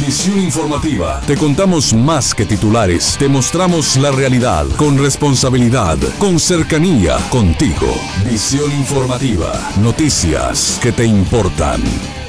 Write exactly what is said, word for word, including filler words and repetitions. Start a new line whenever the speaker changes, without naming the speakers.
Visión informativa. Te contamos más que titulares. Te mostramos la realidad con responsabilidad, con cercanía, contigo. Visión informativa. Noticias que te importan.